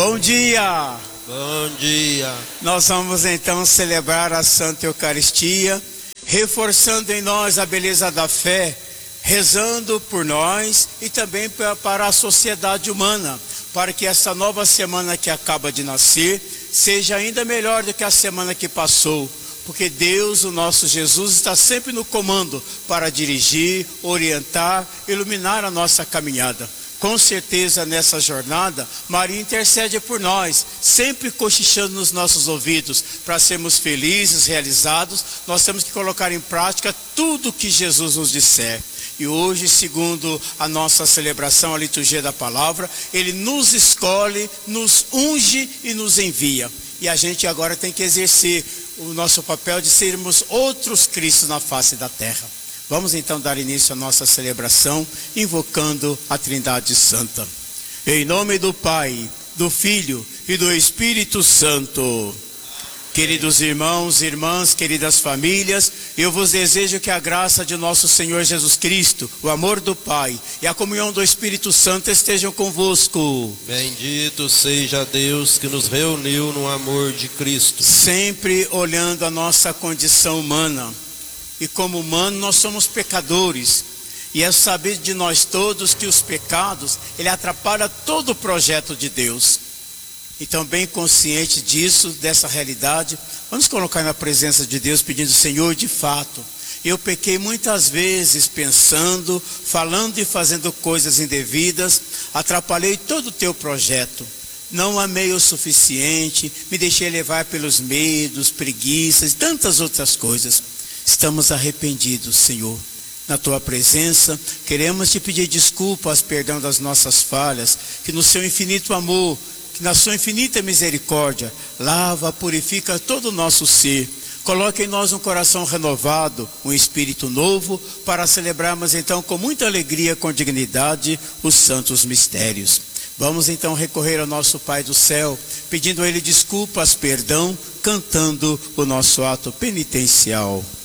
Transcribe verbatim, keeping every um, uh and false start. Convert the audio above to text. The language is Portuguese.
Bom dia! Bom dia! Nós vamos então celebrar a Santa Eucaristia, reforçando em nós a beleza da fé, rezando por nós e também para a sociedade humana, para que essa nova semana que acaba de nascer seja ainda melhor do que a semana que passou, porque Deus, o nosso Jesus, está sempre no comando para dirigir, orientar, iluminar a nossa caminhada. Com certeza nessa jornada, Maria intercede por nós, sempre cochichando nos nossos ouvidos. Para sermos felizes, realizados, nós temos que colocar em prática tudo o que Jesus nos disser. E hoje, segundo a nossa celebração, a liturgia da palavra, Ele nos escolhe, nos unge e nos envia. E a gente agora tem que exercer o nosso papel de sermos outros Cristos na face da terra. Vamos então dar início à nossa celebração, invocando a Trindade Santa. Em nome do Pai, do Filho e do Espírito Santo. Queridos irmãos e irmãs, queridas famílias, eu vos desejo que a graça de nosso Senhor Jesus Cristo, o amor do Pai e a comunhão do Espírito Santo estejam convosco. Bendito seja Deus que nos reuniu no amor de Cristo. Sempre olhando a nossa condição humana. E como humano nós somos pecadores. E é saber de nós todos que os pecados, ele atrapalha todo o projeto de Deus. Então, bem consciente disso, dessa realidade, vamos colocar na presença de Deus pedindo: Senhor, de fato, eu pequei muitas vezes pensando, falando e fazendo coisas indevidas, atrapalhei todo o teu projeto. Não amei o suficiente, me deixei levar pelos medos, preguiças e tantas outras coisas. Estamos arrependidos, Senhor. Na tua presença, queremos te pedir desculpas, perdão das nossas falhas, que no seu infinito amor, que na sua infinita misericórdia, lava, purifica todo o nosso ser. Coloque em nós um coração renovado, um espírito novo, para celebrarmos então com muita alegria, com dignidade, os santos mistérios. Vamos então recorrer ao nosso Pai do céu, pedindo a Ele desculpas, perdão, cantando o nosso ato penitencial.